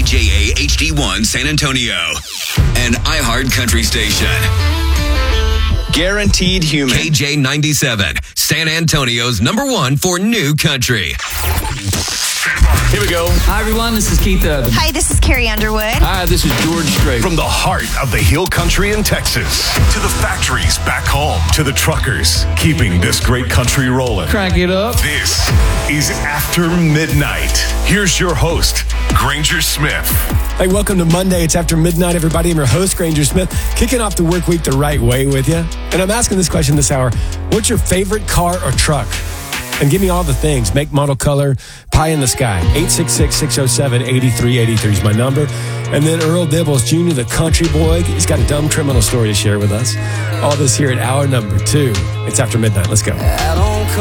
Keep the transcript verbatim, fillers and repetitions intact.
J A H D one San Antonio, an iHeart Country station. Guaranteed Human. K J ninety-seven, San Antonio's number one for new country. Here we go. Hi, everyone. This is Keith Urban. Hi, this is Carrie Underwood. Hi, this is George Strait. From the heart of the Hill Country in Texas to the factories back home to the truckers keeping this great country rolling. Crank it up. This is After Midnight. Here's your host, Granger Smith. Hey, welcome to Monday. It's After Midnight, everybody. I'm your host, Granger Smith, kicking off the work week the right way with you. And I'm asking this question this hour. What's your favorite car or truck? And give me all the things. Make, model, color, pie in the sky. eight six six, six oh seven, eight three eight three is my number. And then Earl Dibbles Junior, the country boy, he's got a dumb criminal story to share with us. All this here at hour number two. It's After Midnight. Let's go.